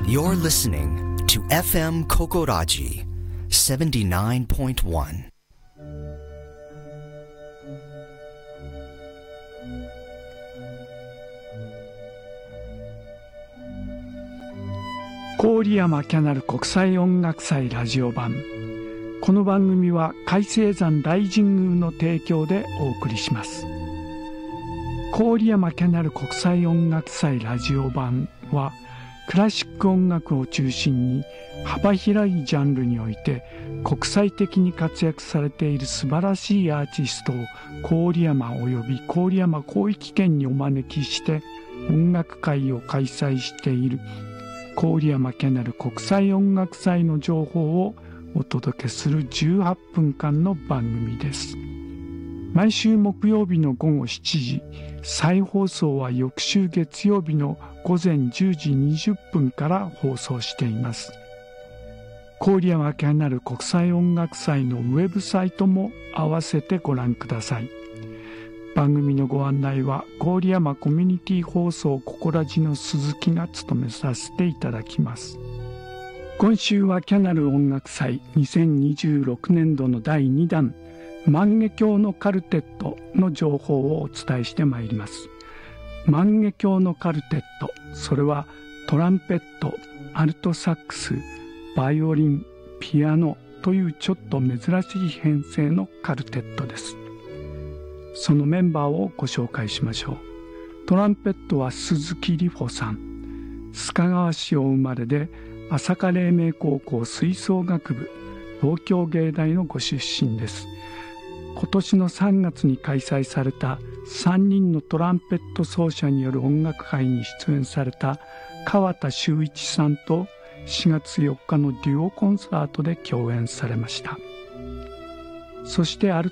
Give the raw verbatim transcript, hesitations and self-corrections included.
You're listening to エフエム Kokoraji seventy-nine point one. 郡山キャナル国際音楽祭ラジオ版。この番組は海青山大神宮の提供でお送りします。郡山キャナル国際音楽祭ラジオ版はクラシック音楽を中心に幅広いジャンルにおいて国際的に活躍されている素晴らしいアーティストを郡山および郡山広域圏にお招きして音楽会を開催している郡山キャナル国際音楽祭の情報をお届けするじゅうはっぷんかんの番組です。毎週木曜日のごごしちじ、再放送は翌週月曜日のごぜんじゅうじにじゅっぷんから放送しています。郡山キャナル国際音楽祭のウェブサイトも合わせてご覧ください。番組のご案内は郡山コミュニティ放送ココラジの鈴木が務めさせていただきます。今週はキャナル音楽祭にせんにじゅうろくねんどのだいにだん万華鏡のカルテットの情報をお伝えしてまいります。万華鏡のカルテット、それはトランペット、アルトサックス、バイオリン、ピアノというちょっと珍しい編成のカルテットです。そのメンバーをご紹介しましょう。トランペットは鈴木里穂さん。須賀川市お生まれで朝霞黎明高校吹奏楽部、東京芸大のご出身です。今年のさんがつに開催されたさんにんのトランペット奏者による音楽会に出演された川田修一さんとしがつよっかのデュオコンサートで共演されました。そしてアル